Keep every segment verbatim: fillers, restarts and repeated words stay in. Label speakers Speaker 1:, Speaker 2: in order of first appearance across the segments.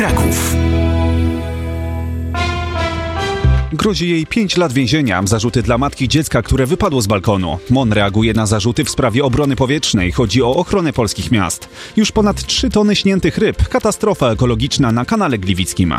Speaker 1: Kraków. Grozi jej pięć lat więzienia. Zarzuty dla matki dziecka, które wypadło z balkonu. M O N reaguje na zarzuty w sprawie obrony powietrznej. Chodzi o ochronę polskich miast. Już ponad trzy tony śniętych ryb. Katastrofa ekologiczna na kanale Gliwickim.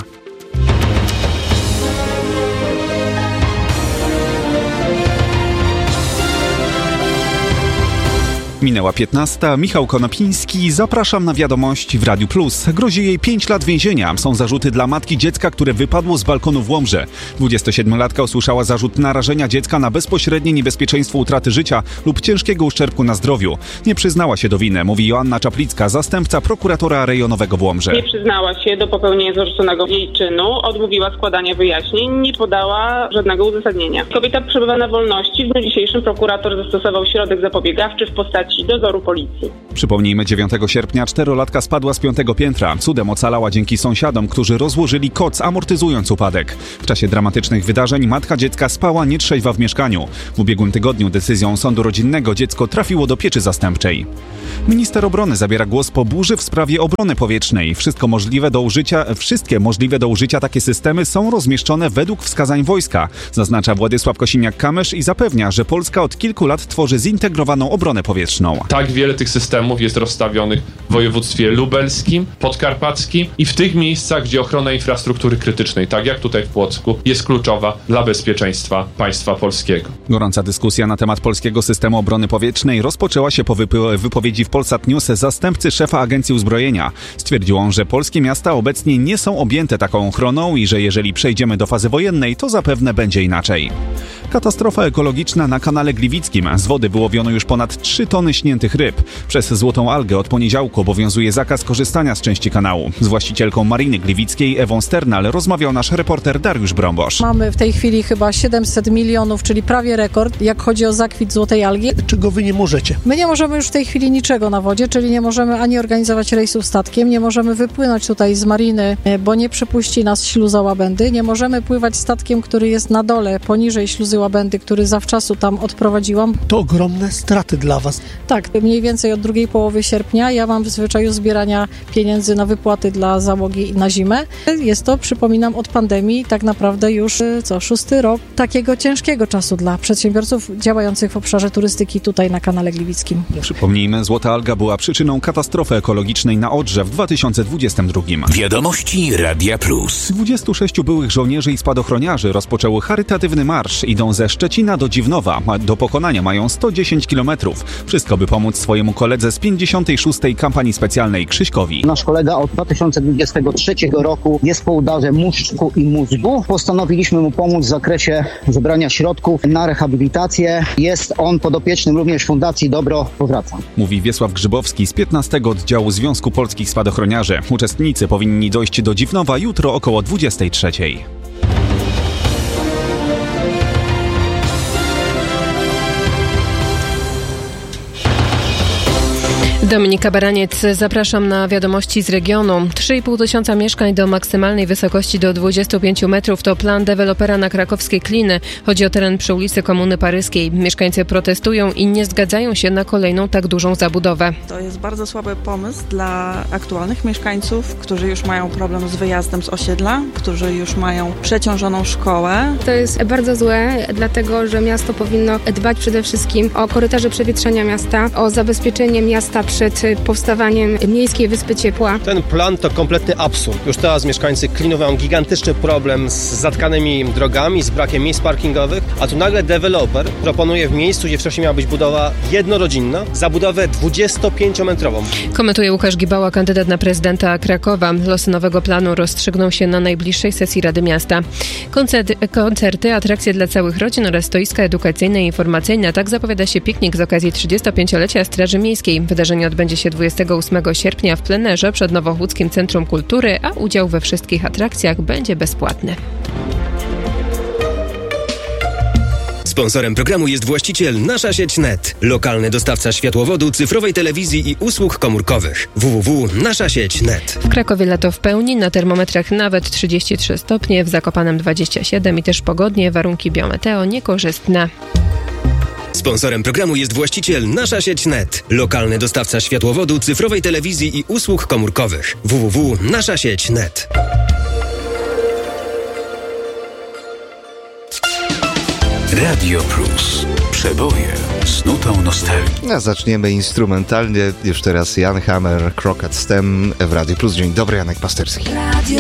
Speaker 1: Minęła piętnasta. Michał Konopiński. Zapraszam na wiadomości w Radiu Plus. Grozi jej pięć lat więzienia. Są zarzuty dla matki dziecka, które wypadło z balkonu w Łomży. dwudziestosiedmiolatka usłyszała zarzut narażenia dziecka na bezpośrednie niebezpieczeństwo utraty życia lub ciężkiego uszczerbku na zdrowiu. Nie przyznała się do winy, mówi Joanna Czaplicka, zastępca prokuratora rejonowego w Łomży.
Speaker 2: Nie przyznała się do popełnienia zarzuconego jej czynu, odmówiła składania wyjaśnień, nie podała żadnego uzasadnienia. Kobieta przebywa na wolności. W dniu dzisiejszym prokurator zastosował środek zapobiegawczy w postaci dozoru policji.
Speaker 1: Przypomnijmy, dziewiątego sierpnia czterolatka spadła z piątego piętra. Cudem ocalała dzięki sąsiadom, którzy rozłożyli koc, amortyzując upadek. W czasie dramatycznych wydarzeń matka dziecka spała nietrzeźwa w mieszkaniu. W ubiegłym tygodniu decyzją sądu rodzinnego dziecko trafiło do pieczy zastępczej. Minister obrony zabiera głos po burzy w sprawie obrony powietrznej. Wszystko możliwe do użycia, wszystkie możliwe do użycia takie systemy są rozmieszczone według wskazań wojska, zaznacza Władysław Kosiniak-Kamysz i zapewnia, że Polska od kilku lat tworzy zintegrowaną obronę powietrzną.
Speaker 3: Tak wiele tych systemów jest rozstawionych w województwie lubelskim, podkarpackim i w tych miejscach, gdzie ochrona infrastruktury krytycznej, tak jak tutaj w Płocku, jest kluczowa dla bezpieczeństwa państwa polskiego.
Speaker 1: Gorąca dyskusja na temat polskiego systemu obrony powietrznej rozpoczęła się po wypo- wypowiedzi w Polsat News zastępcy szefa Agencji Uzbrojenia. Stwierdził on, że polskie miasta obecnie nie są objęte taką ochroną i że jeżeli przejdziemy do fazy wojennej, to zapewne będzie inaczej. Katastrofa ekologiczna na kanale Gliwickim. Z wody wyłowiono już ponad trzy tony śniętych ryb. Przez złotą algę od poniedziałku obowiązuje zakaz korzystania z części kanału. Z właścicielką Mariny Gliwickiej Ewą Sternal rozmawiał nasz reporter Dariusz Brąbosz.
Speaker 4: Mamy w tej chwili chyba siedemset milionów, czyli prawie rekord, jak chodzi o zakwit złotej algi.
Speaker 5: Czego wy nie możecie?
Speaker 4: My nie możemy już w tej chwili niczego na wodzie, czyli nie możemy ani organizować rejsów statkiem, nie możemy wypłynąć tutaj z mariny, bo nie przepuści nas śluza Łabędy, nie możemy pływać statkiem, który jest na dole, poniżej śluzy Łabędy, który zawczasu tam odprowadziłam.
Speaker 5: To ogromne straty dla was.
Speaker 4: Tak, mniej więcej od drugiej połowy sierpnia ja mam w zwyczaju zbierania pieniędzy na wypłaty dla załogi na zimę. Jest to, przypominam, od pandemii tak naprawdę już co, szósty rok takiego ciężkiego czasu dla przedsiębiorców działających w obszarze turystyki tutaj na kanale Gliwickim.
Speaker 1: Przypomnijmy, złota alga była przyczyną katastrofy ekologicznej na Odrze w dwa tysiące dwudziestym drugim. Wiadomości Radia Plus. dwudziestu sześciu byłych żołnierzy i spadochroniarzy rozpoczęło charytatywny marsz. Idą ze Szczecina do Dziwnowa. Do pokonania mają sto dziesięć kilometrów. Wszystko, by pomóc swojemu koledze z pięćdziesiątej szóstej kampanii specjalnej Krzyśkowi.
Speaker 6: Nasz kolega od dwa tysiące dwudziestego trzeciego roku jest po udarze muszczku i mózgu. Postanowiliśmy mu pomóc w zakresie zebrania środków na rehabilitację. Jest on podopiecznym również Fundacji Dobro Powraca.
Speaker 1: Mówi Wiesław Grzybowski z piętnastego oddziału Związku Polskich Spadochroniarzy. Uczestnicy powinni dojść do Dziwnowa jutro około dwudziestej trzeciej.
Speaker 7: Dominika Baraniec, zapraszam na wiadomości z regionu. trzy i pół tysiąca mieszkań do maksymalnej wysokości do dwudziestu pięciu metrów to plan dewelopera na krakowskiej Kliny. Chodzi o teren przy ulicy Komuny Paryskiej. Mieszkańcy protestują i nie zgadzają się na kolejną tak dużą zabudowę.
Speaker 8: To jest bardzo słaby pomysł dla aktualnych mieszkańców, którzy już mają problem z wyjazdem z osiedla, którzy już mają przeciążoną szkołę.
Speaker 9: To jest bardzo złe, dlatego że miasto powinno dbać przede wszystkim o korytarze przewietrzenia miasta, o zabezpieczenie miasta przed powstawaniem miejskiej wyspy ciepła.
Speaker 10: Ten plan to kompletny absurd. Już teraz mieszkańcy Klinu mają gigantyczny problem z zatkanymi drogami, z brakiem miejsc parkingowych, a tu nagle deweloper proponuje w miejscu, gdzie wcześniej miała być budowa jednorodzinna, zabudowę dwudziestopięciometrową.
Speaker 7: Komentuje Łukasz Gibała, kandydat na prezydenta Krakowa. Losy nowego planu rozstrzygną się na najbliższej sesji Rady Miasta. Koncerty, koncerty, atrakcje dla całych rodzin oraz stoiska edukacyjne i informacyjne. Tak zapowiada się piknik z okazji trzydziestopięciolecia Straży Miejskiej. Wydarzenie odbędzie się dwudziestego ósmego sierpnia w plenerze przed Nowochódzkim Centrum Kultury, a udział we wszystkich atrakcjach będzie bezpłatny.
Speaker 11: Sponsorem programu jest właściciel Nasza Sieć Net, lokalny dostawca światłowodu, cyfrowej telewizji i usług komórkowych. w w w kropka nasza sieć kropka net.
Speaker 7: W Krakowie lato w pełni, na termometrach nawet trzydzieści trzy stopnie, w Zakopanem dwadzieścia siedem i też pogodnie, warunki biometeo niekorzystne.
Speaker 11: Sponsorem programu jest właściciel Nasza Sieć N E T. Lokalny dostawca światłowodu, cyfrowej telewizji i usług komórkowych. w w w kropka nasza sieć kropka net.
Speaker 12: Radio Plus. Przeboje z nutą nostalgii.
Speaker 13: A zaczniemy instrumentalnie. Już teraz Jan Hammer, Crooked Stem w Radio Plus. Dzień dobry, Janek Pasterski.
Speaker 14: Radio